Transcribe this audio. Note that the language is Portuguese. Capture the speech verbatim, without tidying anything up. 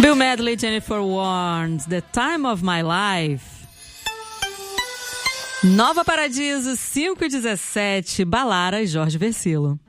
Bill Medley, Jennifer Warnes, The Time of My Life. Nova Paradiso, cinco e dezessete, Balara e Jorge Versilo.